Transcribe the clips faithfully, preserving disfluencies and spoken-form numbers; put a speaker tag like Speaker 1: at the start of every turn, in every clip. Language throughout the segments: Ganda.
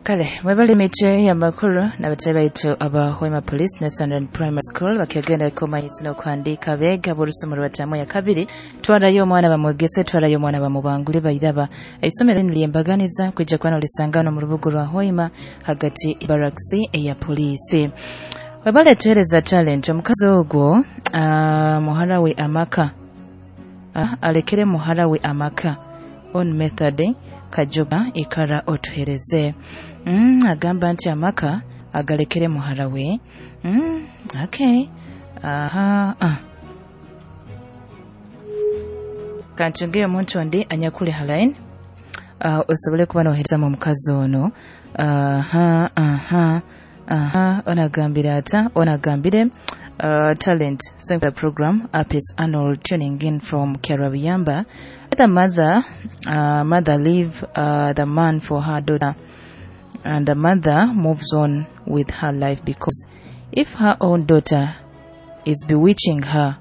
Speaker 1: Kale, mwebali miche ya makuru na bateba itu aba Hoima Police na Sunderland Primary School bakagenda koma yisino kwandika bega burusumuru batamu ya kabiri twara yo mwana bamwegese twara yo mwana bamubangule bayiraba isomero niliyembaganiza kujja kwana lisangano mu rubugu rwa Hoima hagati baraksi ya police. Webale tuhereza talent omukazi ogwo uh, muharawe amaka uh, alekere muharawe amaka on method kajoba ikara otuhereze mm, agamba nti amaka agalekere muharawe mm, okay aha uh, uh. kanchunge omuntu ndi anyakule halain uh, osobole kuba nohereza mu mukazi ono aha aha aha onagambira ata onagambire uh, talent center program apis annual tuning in from Kerabiyamba. The mother uh, mother leave uh, the man for her daughter, and the mother moves on with her life, because if her own daughter is bewitching her,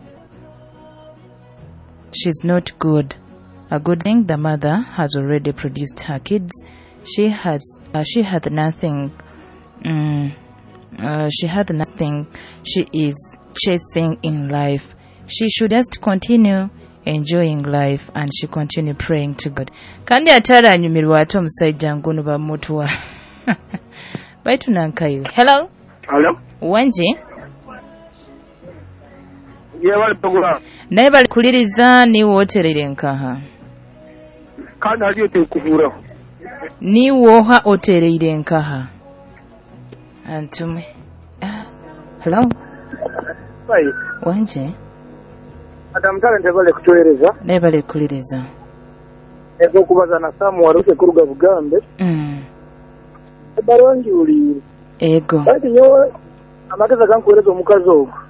Speaker 1: she's not good. A good thing, the mother has already produced her kids. She has uh, she had nothing um, uh, she had nothing she is chasing in life. She should just continue enjoying life, and she continue praying to God. Kandi atara nyumirwa ato musajja ngunu ba mutuwa. Baitu nankayo. Hello?
Speaker 2: Hello?
Speaker 1: Wanji?
Speaker 2: Yeah, wali pagula.
Speaker 1: Naye bali kuliriza ni woterere nkaha.
Speaker 2: Kandi aliyo tekuvura.
Speaker 1: Ni woha oterere nkaha. Antume. Ah. Hello?
Speaker 2: Bye.
Speaker 1: Wanji?
Speaker 2: Adam talent ebale kutoereza.
Speaker 1: Naye bali kuliriza.
Speaker 2: Ego kubaza na samu waruke kuruga Bugambe.
Speaker 1: Mm.
Speaker 2: Ebarongi uli.
Speaker 1: Ego.
Speaker 2: Bati nyo amakeza kankueleza omukazi ogwo.